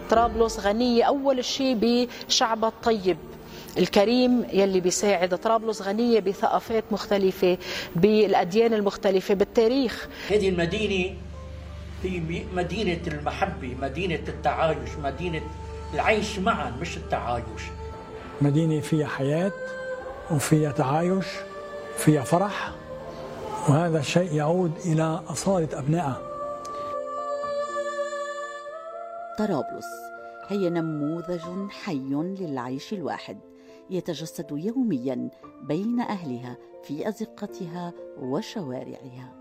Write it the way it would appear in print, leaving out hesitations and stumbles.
طرابلس غنية أول شيء بشعبها الطيب الكريم يلي بيساعد. طرابلس غنية بثقافات مختلفة، بالأديان المختلفة، بالتاريخ. هذه المدينة هي مدينة المحبة، مدينة التعايش، مدينة العيش معا مش التعايش. مدينة فيها حياة وفيها تعايش، فيها فرح، وهذا الشيء يعود إلى أصالة أبنائها. طرابلس هي نموذج حي للعيش الواحد يتجسد يوميا بين أهلها في أزقتها وشوارعها.